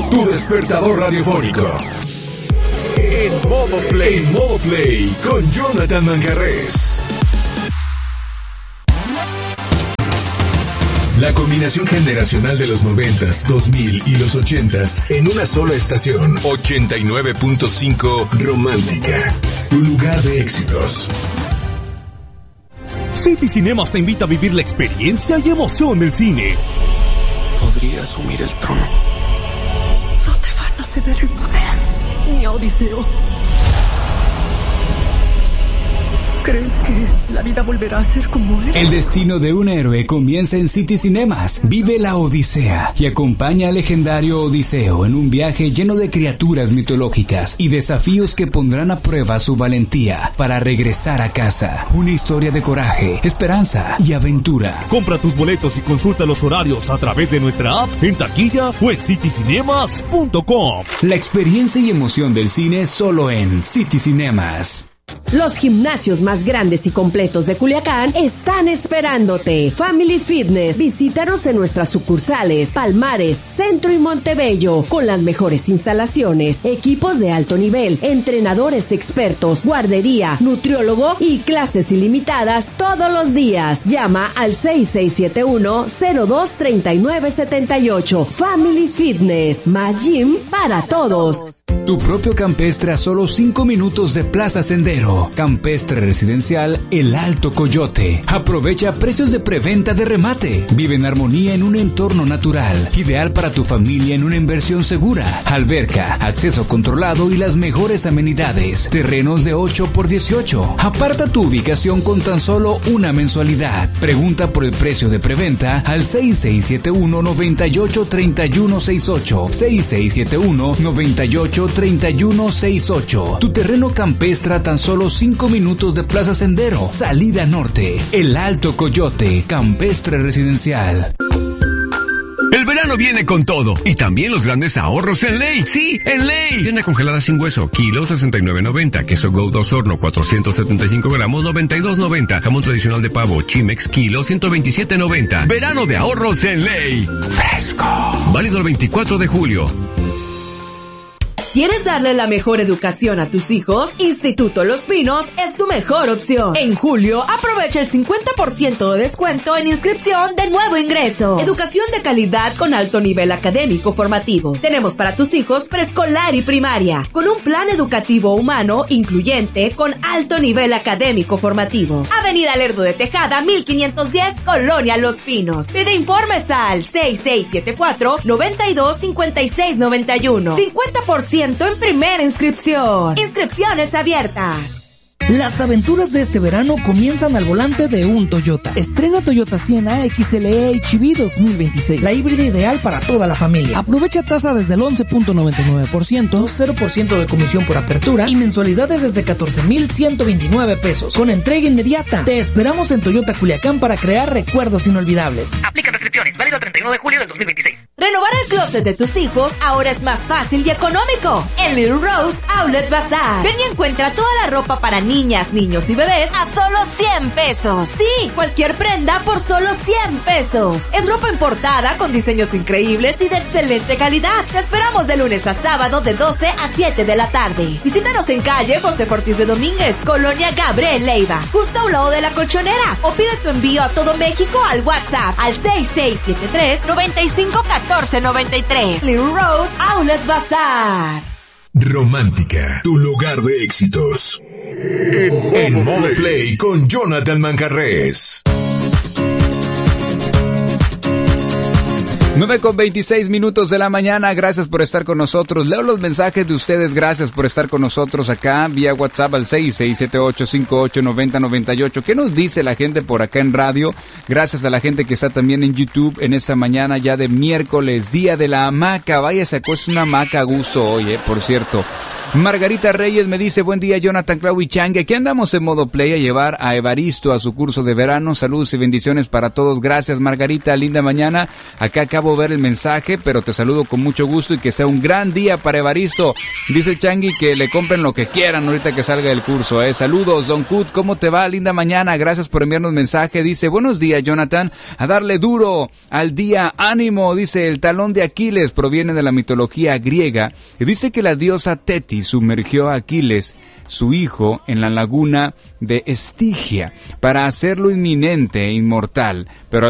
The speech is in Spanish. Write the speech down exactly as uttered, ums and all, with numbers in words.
tu despertador radiofónico. En modo play, en modo play con Jonathan Manjarrés. La combinación generacional de los noventas, dos mil y los ochentas en una sola estación. ochenta y nueve punto cinco Romántica, tu lugar de éxitos. City Cinemas te invita a vivir la experiencia y emoción del cine. Podría asumir el trono. No te van a ceder el poder, ni a Odiseo. ¿Crees que la vida volverá a ser como él? El destino de un héroe comienza en City Cinemas. Vive la Odisea y acompaña al legendario Odiseo en un viaje lleno de criaturas mitológicas y desafíos que pondrán a prueba su valentía para regresar a casa. Una historia de coraje, esperanza y aventura. Compra tus boletos y consulta los horarios a través de nuestra app, en taquilla o en city cinemas punto com. La experiencia y emoción del cine solo en City Cinemas. Los gimnasios más grandes y completos de Culiacán están esperándote. Family Fitness. Visítanos en nuestras sucursales Palmares, Centro y Montebello, con las mejores instalaciones, equipos de alto nivel, entrenadores expertos, guardería, nutriólogo y clases ilimitadas todos los días. Llama al seis seis siete uno, cero dos tres nueve siete ocho. Family Fitness. Más gym para todos. Tu propio campestre a solo cinco minutos de Plaza Sendero. Campestre residencial El Alto Coyote. Aprovecha precios de preventa de remate. Vive en armonía en un entorno natural. Ideal para tu familia en una inversión segura. Alberca, acceso controlado y las mejores amenidades. Terrenos de ocho por dieciocho. Aparta tu ubicación con tan solo una mensualidad. Pregunta por el precio de preventa al seis seis siete uno, nueve ocho tres uno seis ocho. seis seis siete uno, nueve ocho tres uno seis ocho. Tu terreno campestre a tan solo cinco minutos de Plaza Sendero. Salida Norte. El Alto Coyote. Campestre residencial. El verano viene con todo y también los grandes ahorros en Ley. Sí, en Ley. Tienda congelada sin hueso, kilo sesenta y nueve noventa. Queso Gouda Horno cuatrocientos setenta y cinco gramos, noventa y dos noventa. Jamón tradicional de pavo Chimex, kilo ciento veintisiete noventa. Verano de ahorros en Ley. Fresco. Válido el veinticuatro de julio. ¿Quieres darle la mejor educación a tus hijos? Instituto Los Pinos es tu mejor opción. En julio, aprovecha el cincuenta por ciento de descuento en inscripción de nuevo ingreso. Educación de calidad con alto nivel académico formativo. Tenemos para tus hijos preescolar y primaria, con un plan educativo humano incluyente con alto nivel académico formativo. Avenida Lerdo de Tejada, mil quinientos diez, Colonia Los Pinos. Pide informes al seis seis siete cuatro, nueve dos, cinco seis nueve uno. cincuenta por ciento en primera inscripción. Inscripciones abiertas. Las aventuras de este verano comienzan al volante de un Toyota. Estrena Toyota Sienna X L E H V dos mil veintiséis, la híbrida ideal para toda la familia. Aprovecha tasa desde el once punto noventa y nueve por ciento, cero por ciento de comisión por apertura y mensualidades desde catorce mil ciento veintinueve pesos, con entrega inmediata. Te esperamos en Toyota Culiacán para crear recuerdos inolvidables. Aplica restricciones, válido el treinta y uno de julio del dos mil veintiséis. Renovar el closet de tus hijos ahora es más fácil y económico. En Little Rose Outlet Bazaar. Ven y encuentra toda la ropa para niñas, niños y bebés a solo cien pesos. Sí, cualquier prenda por solo cien pesos. Es ropa importada con diseños increíbles y de excelente calidad. Te esperamos de lunes a sábado de doce a siete de la tarde. Visítanos en calle José Ortiz de Domínguez, Colonia Gabriel Leiva, justo a un lado de la Colchonera. O pide tu envío a todo México al WhatsApp al seis seis siete tres, nueve cinco uno cuatro nueve tres. Little Rose Outlet Bazaar. Romántica, tu lugar de éxitos. En, en modo play con Jonathan Manjarrés. nueve con veintiséis minutos de la mañana, gracias por estar con nosotros. Leo los mensajes de ustedes, gracias por estar con nosotros acá vía WhatsApp al seis seis siete ocho cinco ocho nueve cero nueve ocho. ¿Qué nos dice la gente por acá en radio? Gracias a la gente que está también en YouTube en esta mañana ya de miércoles, día de la hamaca. Vaya, sacó es una hamaca a gusto hoy, eh, por cierto. Margarita Reyes me dice, buen día Jonathan, Clau y Changue, aquí andamos en modo play a llevar a Evaristo a su curso de verano. Saludos y bendiciones para todos. Gracias Margarita, linda mañana. Acá acabo de ver el mensaje, pero te saludo con mucho gusto y que sea un gran día para Evaristo. Dice el Changue que le compren lo que quieran ahorita que salga del curso. Eh. Saludos Don Cut, ¿cómo te va? Linda mañana, gracias por enviarnos mensaje. Dice, buenos días Jonathan, a darle duro al día, ánimo. Dice, el talón de Aquiles proviene de la mitología griega y dice que la diosa Tetis sumergió a Aquiles, su hijo, en la laguna de Estigia para hacerlo inminente e inmortal, pero